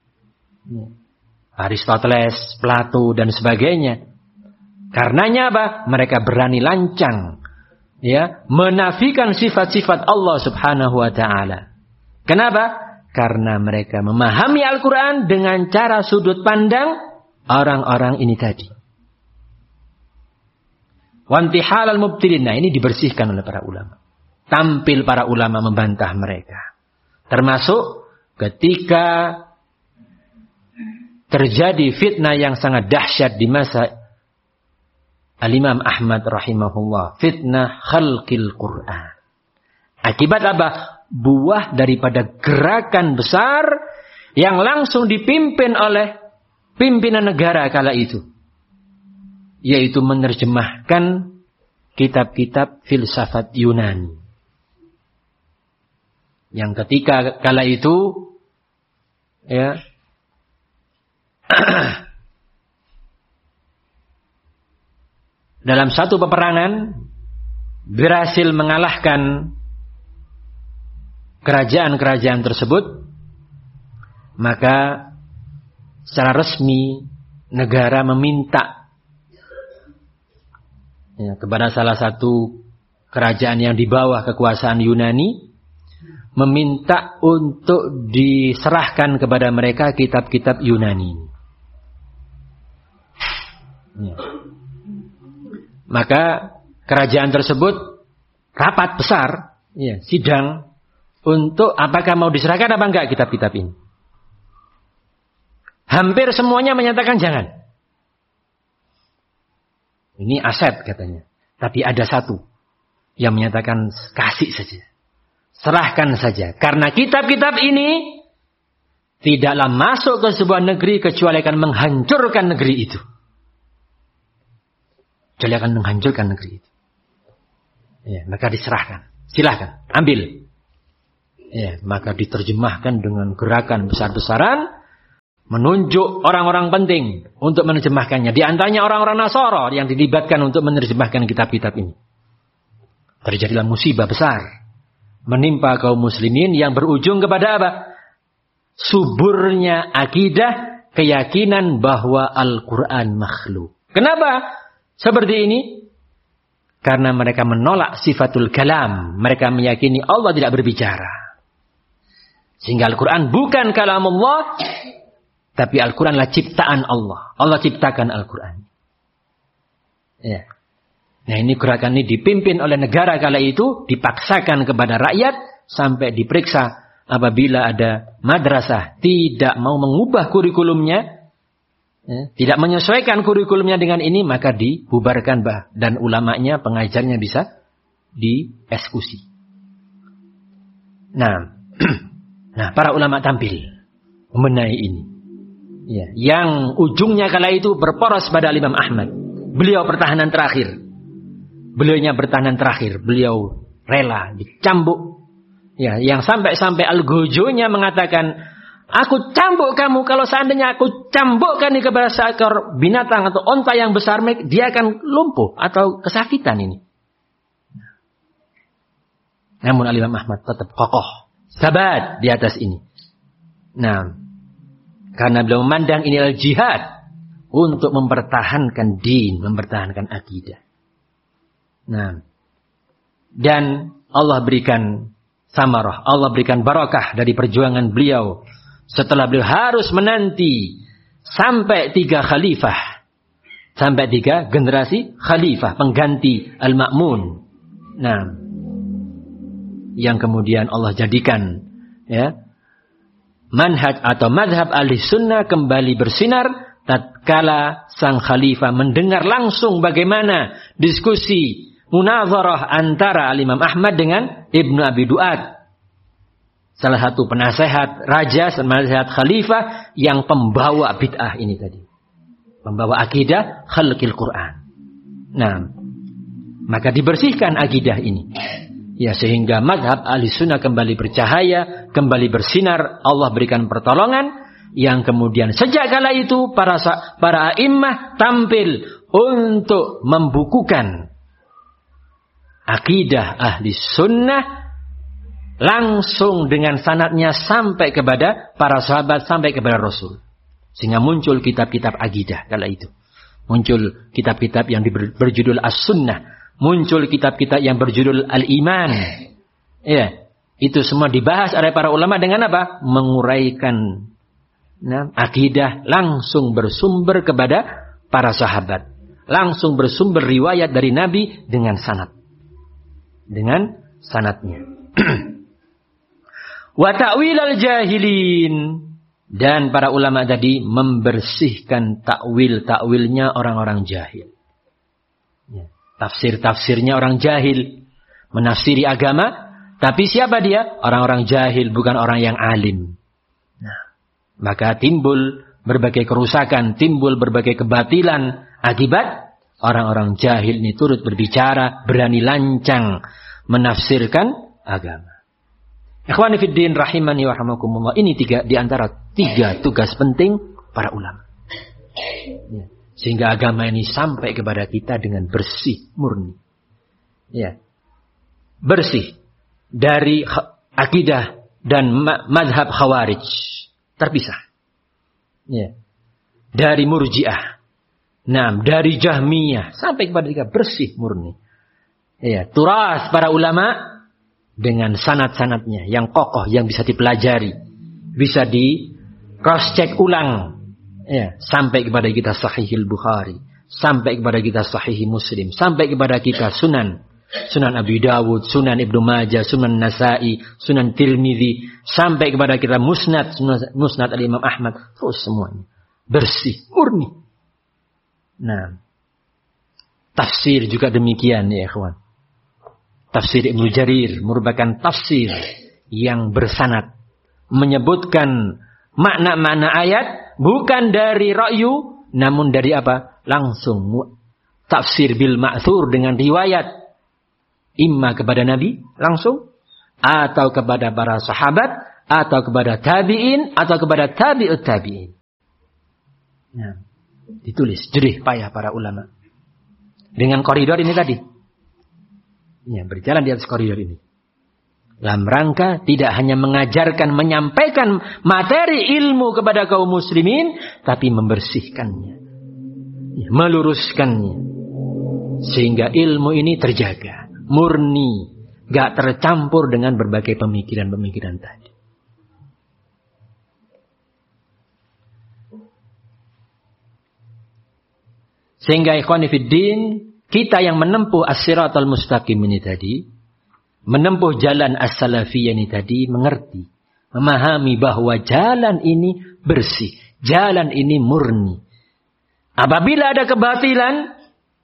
Aristoteles, Plato dan sebagainya. Karenanya apa? Mereka berani lancang, ya, menafikan sifat-sifat Allah Subhanahu wa taala. Kenapa? Karena mereka memahami Al-Quran dengan cara sudut pandang orang-orang ini tadi. Wantihal al-mubtilin. Nah, ini dibersihkan oleh para ulama. Tampil para ulama membantah mereka. Termasuk ketika terjadi fitnah yang sangat dahsyat di masa Al-Imam Ahmad rahimahullah. Fitnah khalqil Quran. Akibat apa? Buah daripada gerakan besar yang langsung dipimpin oleh pimpinan negara kala itu, yaitu menerjemahkan kitab-kitab filsafat Yunani. Yang ketika kala itu, ya, dalam satu peperangan berhasil mengalahkan kerajaan-kerajaan tersebut, maka secara resmi negara meminta ya, kepada salah satu kerajaan yang di bawah kekuasaan Yunani, meminta untuk diserahkan kepada mereka kitab-kitab Yunani. Ya. Maka kerajaan tersebut rapat besar, ya, sidang untuk apakah mau diserahkan apa enggak kitab-kitab ini. Hampir semuanya menyatakan jangan. Ini aset katanya. Tapi ada satu yang menyatakan kasih saja. Serahkan saja. Karena kitab-kitab ini tidaklah masuk ke sebuah negeri kecuali akan menghancurkan negeri itu. Kecuali akan menghancurkan negeri itu. Ya, maka diserahkan. Silahkan, ambil. Ya, maka diterjemahkan dengan gerakan besar-besaran menunjuk orang-orang penting untuk menerjemahkannya. Di antaranya orang-orang Nasara yang dilibatkan untuk menerjemahkan kitab-kitab ini. Terjadilah musibah besar menimpa kaum muslimin yang berujung kepada apa? Suburnya akidah, keyakinan bahwa Al-Quran makhluk. Kenapa seperti ini? Karena mereka menolak sifatul kalam. Mereka meyakini Allah tidak berbicara. Sehingga Al-Quran bukan kalam Allah, tapi Al-Quran adalah ciptaan Allah. Allah ciptakan Al-Quran. Ya. Nah, ini gerakan ini dipimpin oleh negara kala itu, dipaksakan kepada rakyat sampai diperiksa. Apabila ada madrasah tidak mau mengubah kurikulumnya, ya, tidak menyesuaikan kurikulumnya dengan ini, maka dibubarkan bah, dan ulamanya, pengajarnya bisa dieksekusi. Nah, nah para ulama tampil membenahi ini. Ya, yang ujungnya kala itu berporos pada Imam Ahmad. Beliau pertahanan terakhir. Beliaunya bertahanan terakhir. Beliau rela dicambuk. Ya, yang sampai-sampai Al-Gojonya mengatakan, aku cambuk kamu, kalau seandainya aku cambukkan ini kepada seekor binatang atau onta yang besar, dia akan lumpuh atau kesakitan ini. Namun Imam Ahmad tetap kokoh, sabat di atas ini. Nah, karena beliau memandang ini adalah jihad untuk mempertahankan din, mempertahankan akidah. Nah, dan Allah berikan samarah, Allah berikan barakah dari perjuangan beliau. Setelah beliau harus menanti sampai tiga khalifah, sampai tiga generasi khalifah pengganti Al-Ma'mun. Nah, yang kemudian Allah jadikan, ya, manhaj atau madhab ahli sunnah kembali bersinar tatkala sang khalifah mendengar langsung bagaimana diskusi munazarah antara Imam Ahmad dengan Ibnu Abi Du'ad, salah satu penasehat raja, penasehat khalifah yang pembawa bid'ah ini tadi, pembawa akidah khalqil Quran. Nah, maka dibersihkan akidah ini. Ya, sehingga madhab ahli sunnah kembali bercahaya, kembali bersinar. Allah berikan pertolongan yang kemudian sejak kala itu para para a'immah tampil untuk membukukan akidah ahli sunnah langsung dengan sanadnya sampai kepada para sahabat, sampai kepada Rasul. Sehingga muncul kitab-kitab akidah kala itu. Muncul kitab-kitab yang berjudul As-Sunnah. Muncul kitab-kitab yang berjudul Al-Iman. Ya, itu semua dibahas oleh para ulama dengan apa? Menguraikan, nah, akidah langsung bersumber kepada para sahabat. Langsung bersumber riwayat dari Nabi dengan sanad. Dengan sanadnya. Wa ta'wil al-jahilin. Dan para ulama tadi membersihkan takwil-takwilnya orang-orang jahil. Ya. Tafsir-tafsirnya orang jahil. Menafsiri agama. Tapi siapa dia? Orang-orang jahil, bukan orang yang alim. Nah, maka timbul berbagai kerusakan. Timbul berbagai kebatilan. Akibat orang-orang jahil ini turut berbicara. Berani lancang menafsirkan agama. Ikhwani fiddin rahimani wa rahmakumullah. Ini tiga di antara tiga tugas penting para ulama. Ya. Sehingga agama ini sampai kepada kita dengan bersih, murni. Ya. Bersih dari akidah dan madhab khawarij. Terpisah. Ya. Dari murji'ah. Nah, dari jahmiyah. Sampai kepada kita bersih, murni. Ya. Turas para ulama dengan sanad-sanadnya yang kokoh, yang bisa dipelajari. Bisa di cross check ulang. Ya, sampai kepada kita Sahihil Bukhari, sampai kepada kita Sahih Muslim, sampai kepada kita Sunan, Sunan Abi Dawud, Sunan Ibnu Majah, Sunan Nasa'i, Sunan Tirmidzi, sampai kepada kita Musnad, Musnad Al-Imam Ahmad, terus semuanya bersih, murni. Nah, tafsir juga demikian ya ikhwan. Tafsir Ibnu Jarir merupakan tafsir yang bersanad, menyebutkan makna-makna ayat bukan dari ra'yu, namun dari apa? Langsung tafsir bil ma'thur dengan riwayat imma kepada Nabi langsung, atau kepada para sahabat, atau kepada tabi'in, atau kepada tabi'ut tabi'in. Nah, ditulis jerih payah para ulama dengan koridor ini tadi. Ya, berjalan di atas koridor ini. Dalam rangka tidak hanya mengajarkan, menyampaikan materi ilmu kepada kaum muslimin, tapi membersihkannya, ya, meluruskannya, sehingga ilmu ini terjaga, murni, gak tercampur dengan berbagai pemikiran-pemikiran tadi. Sehingga ikhwani fiddin, kita yang menempuh as-siratal mustaqim ini tadi, menempuh jalan as-salafiyah ini tadi, mengerti, memahami bahwa jalan ini bersih, jalan ini murni. Apabila ada kebatilan,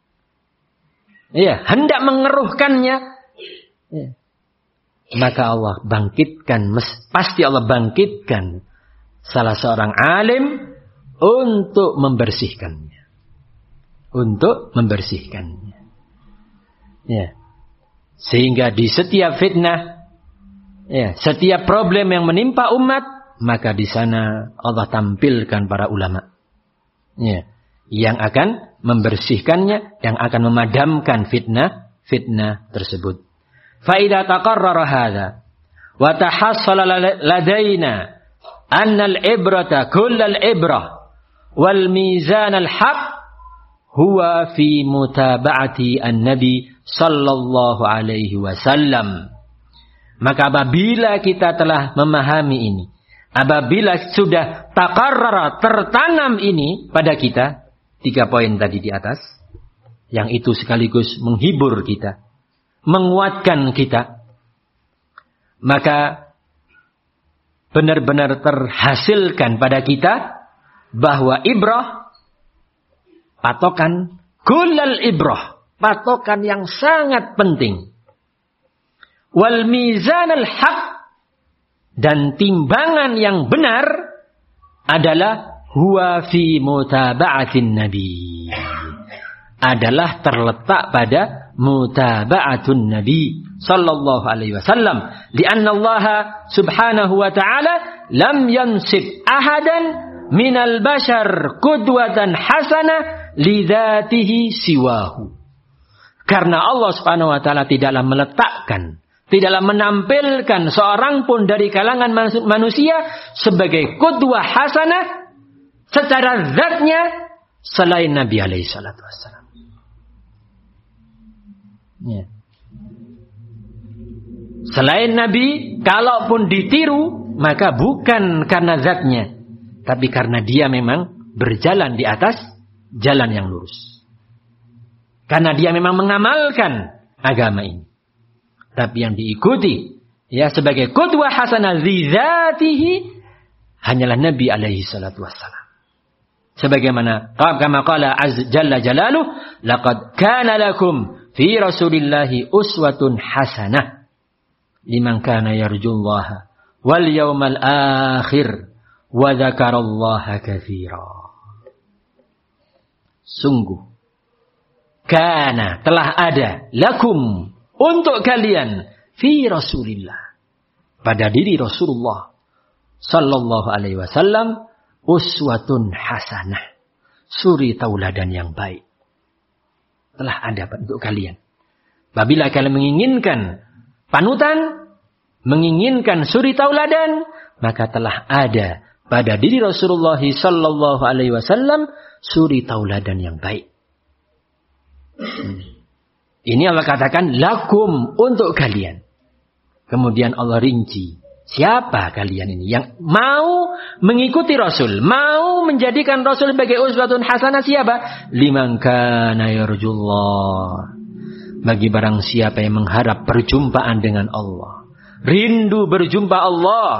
ya, hendak mengeruhkannya, ya, maka Allah bangkitkan, pasti Allah bangkitkan salah seorang alim untuk membersihkannya. Untuk membersihkannya. Ya. Sehingga di setiap fitnah, ya, setiap problem yang menimpa umat, maka di sana Allah tampilkan para ulama, ya, yang akan membersihkannya, yang akan memadamkan fitnah, fitnah tersebut. Fa idza taqarrara hadza wa tahassala ladaina anna al-ibrata kullal ibrah wal mizan al-haq huwa fi mutaba'ati an-nabi sallallahu alaihi wasallam. Maka apabila kita telah memahami ini, apabila sudah taqarrara, tertanam ini pada kita, tiga poin tadi di atas, yang itu sekaligus menghibur kita, menguatkan kita, maka benar-benar terhasilkan pada kita bahwa ibrah, patokan, kullal ibrah, patokan yang sangat penting, wal mizan al haq, dan timbangan yang benar adalah huwa fi mutaba'atin nabi, adalah terletak pada mutaba'atun nabi sallallahu alaihi wasallam, lianna Allah subhanahu wa ta'ala lam yansib ahadan minal bashar qudwatan hasanah lidzatihi siwahu. Karena Allah subhanahu wa ta'ala tidaklah meletakkan, tidaklah menampilkan seorang pun dari kalangan manusia sebagai qudwah hasanah secara zatnya selain Nabi alaihi salatu wassalam. Ya. Selain Nabi, kalaupun ditiru, maka bukan karena zatnya, tapi karena dia memang berjalan di atas jalan yang lurus. Karena dia memang mengamalkan agama ini. Tapi yang diikuti, ya, sebagai qudwah hasanah lidzatihi hanyalah Nabi alaihi salatu wassalam. Sebagaimana kama qala azza jalla jalaluhu, laqad kana lakum fi rasulillahi uswatun hasanah liman kana yarjullaha wal yawmal akhir wa dzakarallaha katsira. Sungguh, kana, telah ada, lakum, untuk kalian, fi Rasulillah, pada diri Rasulullah sallallahu alaihi wasallam, uswatun hasanah, suri tauladan yang baik. Telah ada untuk kalian. Apabila kalian menginginkan panutan, menginginkan suri tauladan, maka telah ada pada diri Rasulullah sallallahu alaihi wasallam suri tauladan yang baik. Hmm. Ini Allah katakan lakum, untuk kalian. Kemudian Allah rinci, siapa kalian ini yang mau mengikuti Rasul, mau menjadikan Rasul sebagai uswatun hasanah? Siapa? Liman kana yarjullah, bagi barang siapa yang mengharap perjumpaan dengan Allah, rindu berjumpa Allah.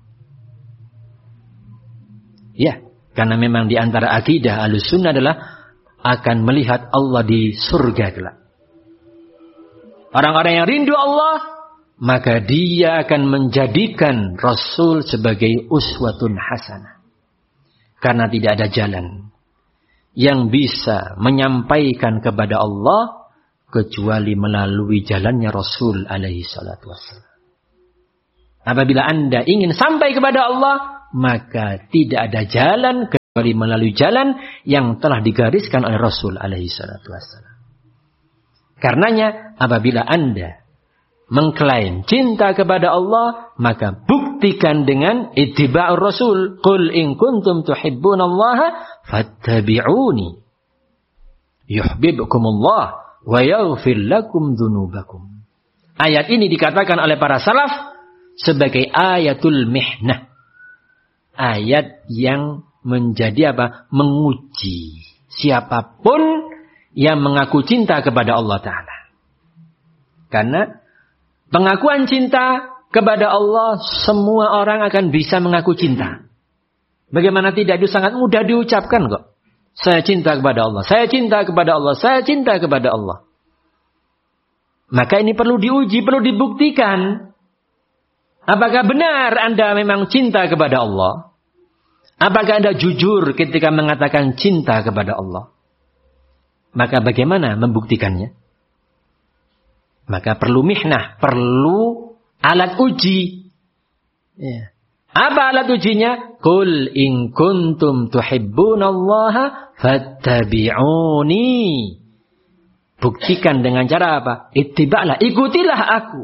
Ya, karena memang di antara akidah Ahlussunnah adalah akan melihat Allah di surga kelak. Orang-orang yang rindu Allah, maka dia akan menjadikan Rasul sebagai uswatun hasanah. Karena tidak ada jalan yang bisa menyampaikan kepada Allah kecuali melalui jalannya Rasul alaihi salatu wassalam. Apabila Anda ingin sampai kepada Allah, maka tidak ada jalan melalui jalan yang telah digariskan oleh Rasul alaihi salatu wassalam. Karenanya apabila Anda mengklaim cinta kepada Allah, maka buktikan dengan ittiba'ur Rasul. Qul in kuntum tuhibbunallaha fattabi'uni yuhibbukumullah wa yaghfir lakum dzunubakum. Ayat ini dikatakan oleh para salaf sebagai ayatul mihnah. Ayat yang menjadi apa? Menguji siapapun yang mengaku cinta kepada Allah Ta'ala. Karena pengakuan cinta kepada Allah, semua orang akan bisa mengaku cinta. Bagaimana tidak, itu sangat mudah diucapkan kok. Saya cinta kepada Allah, saya cinta kepada Allah, saya cinta kepada Allah. Maka ini perlu diuji, perlu dibuktikan. Apakah benar Anda memang cinta kepada Allah? Apakah Anda jujur ketika mengatakan cinta kepada Allah? Maka bagaimana membuktikannya? Maka perlu mihnah, perlu alat uji. Ya. Apa alat ujinya? Qul in kuntum tuhibbunallaha fattabi'uni. Buktikan dengan cara apa? Ittiba'lah, ikutilah aku.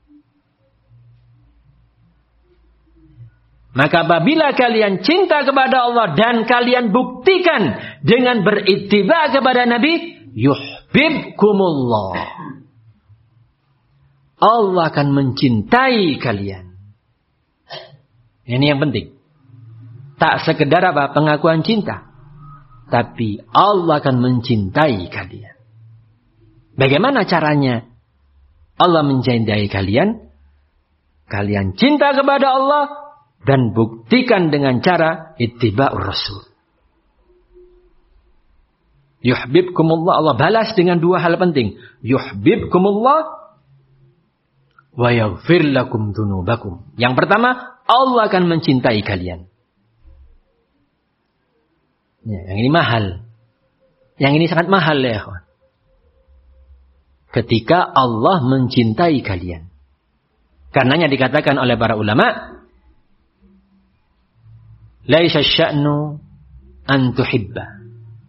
Maka apabila kalian cinta kepada Allah dan kalian buktikan dengan berittiba kepada Nabi, yuhibbukumullah. Allah akan mencintai kalian. Ini yang penting. Tak sekedar apa? Pengakuan cinta. Tapi Allah akan mencintai kalian. Bagaimana caranya Allah mencintai kalian? Kalian cinta kepada Allah dan buktikan dengan cara ittiba'ur Rasul. Yuhibbukumullah, Allah balas dengan dua hal penting. Yuhibbukumullah wa yaghfir lakum dzunubakum. Yang pertama, Allah akan mencintai kalian. Ya, yang ini mahal. Yang ini sangat mahal ya, kawan. Ketika Allah mencintai kalian. Karenanya dikatakan oleh para ulama, laisa sya'nu an tuhibba.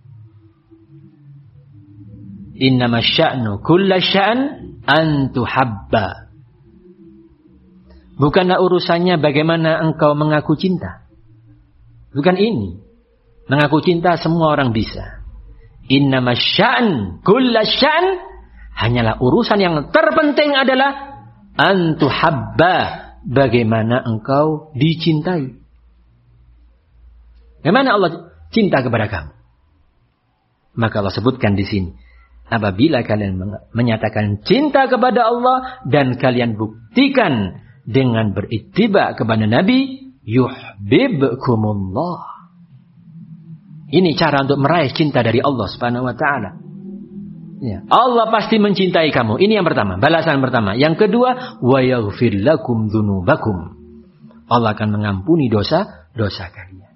Innama sya'nu kulla sya'an an tuhabba. Bukanlah urusannya bagaimana engkau mengaku cinta. Bukan ini. Mengaku cinta semua orang bisa. Innama sya'an kulla sya'an, hanyalah urusan yang terpenting adalah an tuhabba, bagaimana engkau dicintai. Bagaimana Allah cinta kepada kamu? Maka Allah sebutkan di sini, apabila kalian menyatakan cinta kepada Allah dan kalian buktikan dengan berittiba kepada Nabi, yuhibbukumullah. Ini cara untuk meraih cinta dari Allah Subhanahu wa taala. Ya, Allah pasti mencintai kamu. Ini yang pertama, balasan pertama. Yang kedua, wa yaghfir lakum dzunubakum. Allah akan mengampuni dosa-dosa kalian.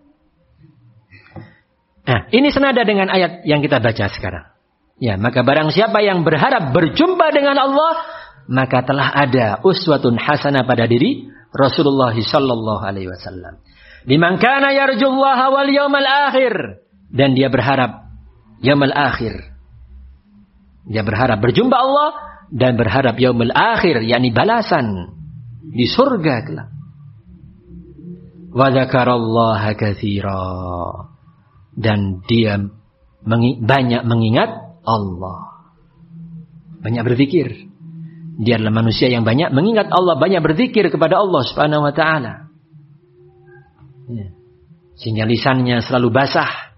Nah, ini senada dengan ayat yang kita baca sekarang. Ya, maka barang siapa yang berharap berjumpa dengan Allah, maka telah ada uswatun hasanah pada diri Rasulullah sallallahu alaihi wasallam. Liman kana yarjullaha wal yawmal akhir, dan dia berharap yaumul akhir. Dia berharap berjumpa Allah dan berharap yaumul akhir, yakni balasan di surga kelak. Wa dzakarallaha katsira, dan dia mengi- banyak mengingat Allah. Banyak berzikir. Dia adalah manusia yang banyak mengingat Allah, banyak berzikir kepada Allah Subhanahu wa taala. Ya. Sehingga lisannya selalu basah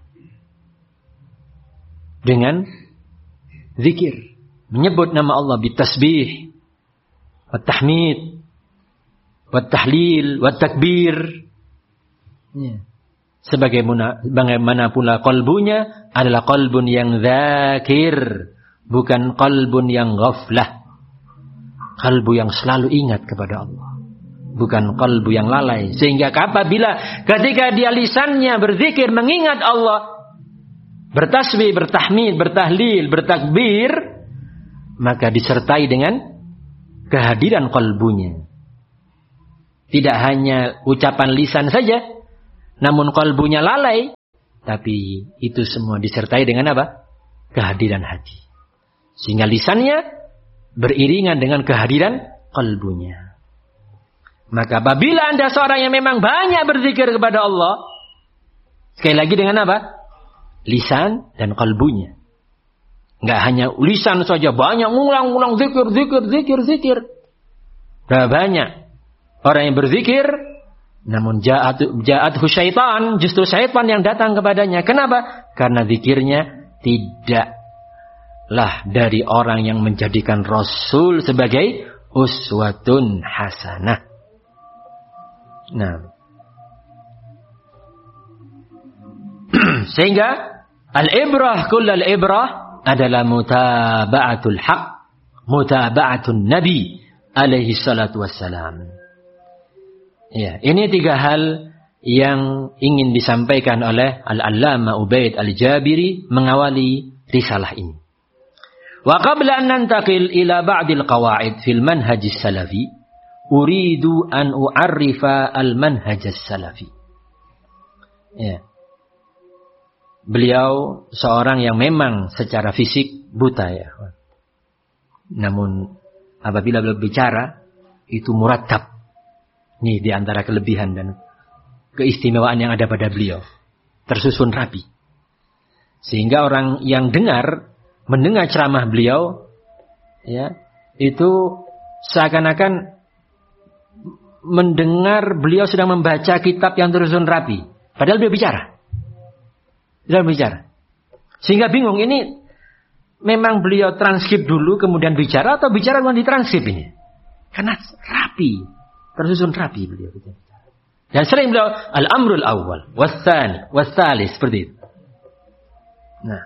dengan zikir, menyebut nama Allah bitasbih, wat tahmid, wat tahlil, wat takbir. Ya. Sebagaimana pula qalbunya adalah qalbun yang zakir, bukan qalbun yang ghaflah. Kalbu yang selalu ingat kepada Allah, bukan kalbu yang lalai. Sehingga apabila ketika dia lisannya berzikir mengingat Allah, bertasbih, bertahmid, bertahlil, bertakbir, maka disertai dengan kehadiran kalbunya. Tidak hanya ucapan lisan saja, namun kalbunya lalai, Tapi itu semua disertai dengan apa? Kehadiran hati. Sehingga lisannya beriringan dengan kehadiran qalbunya. Maka apabila Anda seorang yang memang banyak berzikir kepada Allah, sekali lagi dengan apa? Lisan dan qalbunya. Enggak hanya lisan saja, banyak ngulang-ngulang zikir, zikir, zikir, zikir. Berapa banyak orang yang berzikir, namun ja'at ja'athu syaitan, justru syaitan yang datang kepadanya. Kenapa? Karena zikirnya tidaklah dari orang yang menjadikan Rasul sebagai uswatun hasanah. Nah, sehingga al-ibrah kullal ibrah adalah mutaba'atul haq, mutaba'atun nabi alaihi salatu wassalam. Ya, ini tiga hal yang ingin disampaikan oleh Al-Allamah Ubaid Al-Jabiri mengawali risalah ini. Wa qabla an nantaqil ila ba'dil qawaid fil manhaj as-salafi, uridu an u'arrifa al-manhaj as-salafi. Ya. Beliau seorang yang memang secara fisik buta ya. Namun apabila beliau bicara itu murattab. Ini di antara kelebihan dan keistimewaan yang ada pada beliau. Tersusun rapi. Sehingga orang yang dengar mendengar ceramah beliau ya, itu seakan-akan mendengar beliau sedang membaca kitab yang tersusun rapi. Padahal beliau bicara. Dalam bicara. Sehingga bingung, ini memang beliau transkrip dulu kemudian bicara atau bicara kemudian ditranskrip ini? Karena rapi, tersusun rapi beliau. Dan sering beliau al-amrul awal, was-tsani, was-tsalis, seperti itu. Nah.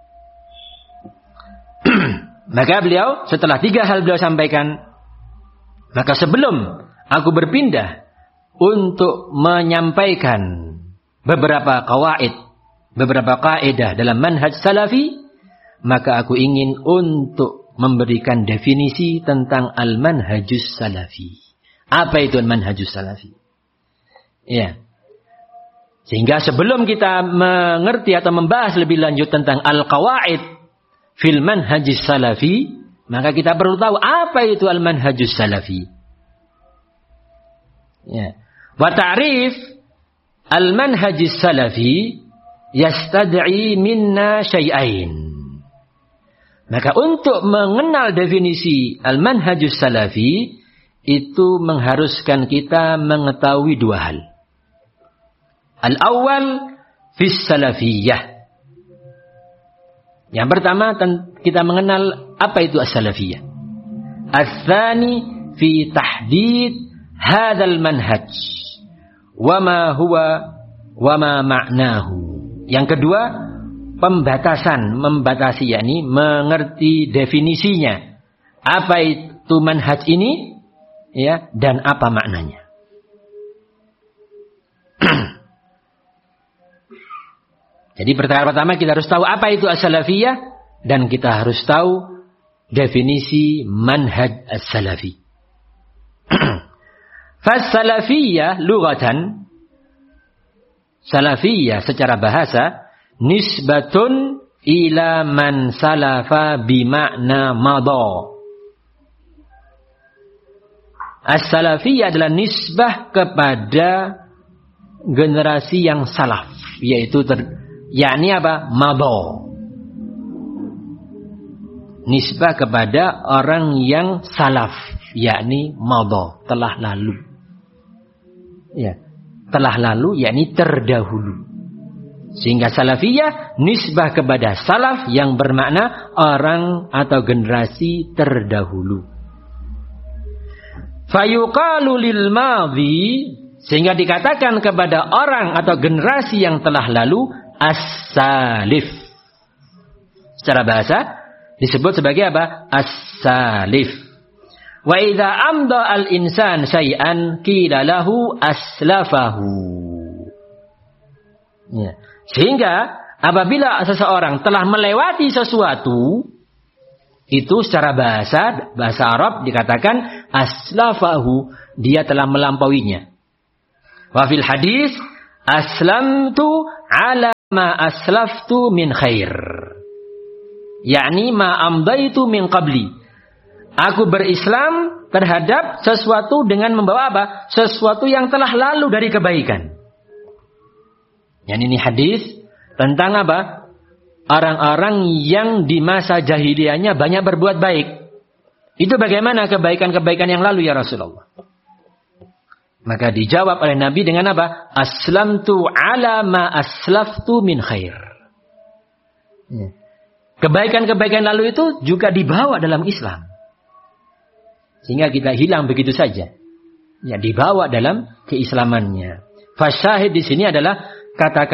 Maka beliau setelah tiga hal beliau sampaikan, maka sebelum aku berpindah untuk menyampaikan beberapa qawaid, beberapa kaidah dalam manhaj salafi, maka aku ingin untuk memberikan definisi tentang al-manhajus salafi. Apa itu al-manhajus salafi? Ya. Sehingga sebelum kita mengerti atau membahas lebih lanjut tentang al-qawaid fil manhajus salafi, maka kita perlu tahu apa itu al-manhajus salafi. Ya. Wa ta'rif al-manhajus salafi yastad'i minna syai'ain. Maka untuk mengenal definisi al-manhajus salafi itu mengharuskan kita mengetahui dua hal. Al-awwal fis salafiyah. Yang pertama kita mengenal apa itu as-salafiyah. Ats-tsani fi tahdid hadzal manhaj wa ma huwa wa ma ma'nahu. Yang kedua, pembatasan, membatasi, yakni mengerti definisinya. Apa itu manhaj ini? Ya, dan apa maknanya? Jadi perkara pertama kita harus tahu apa itu as-salafiyah dan kita harus tahu definisi manhaj as-salafi. Fas-salafiyah lughatan, salafiyah secara bahasa nisbatun ila man salafa bimakna madha. As-salafiyah adalah nisbah kepada generasi yang salaf, yaitu ter, yakni apa? Madha. Nisbah kepada orang yang salaf, yakni madha, telah lalu. Ya. Telah lalu, yakni terdahulu. Sehingga salafiyah nisbah kepada salaf yang bermakna orang atau generasi terdahulu. Fayuqalu lil madhi, sehingga dikatakan kepada orang atau generasi yang telah lalu as-salif. Secara bahasa disebut sebagai apa? As-salif. Wa idza amda al-insan syai'an qila lahu aslafahu. Ya. Sehingga apabila seseorang telah melewati sesuatu, itu secara bahasa bahasa Arab dikatakan aslafahu, dia telah melampauinya. Wa fil hadis aslamtu ala ma aslaftu min khair. Yakni ma amdaitu min qabli. Aku berislam terhadap sesuatu dengan membawa apa? Sesuatu yang telah lalu dari kebaikan. Yang ini hadis tentang apa? Orang-orang yang di masa jahiliyahnya banyak berbuat baik. Itu bagaimana kebaikan-kebaikan yang lalu ya Rasulullah? Maka dijawab oleh Nabi dengan apa? Aslamtu ala ma aslaftu min khair. Kebaikan-kebaikan lalu itu juga dibawa dalam Islam. Sehingga kita hilang begitu saja. Ya, dibawa dalam keislamannya. Fasyahid di sini adalah kata-kata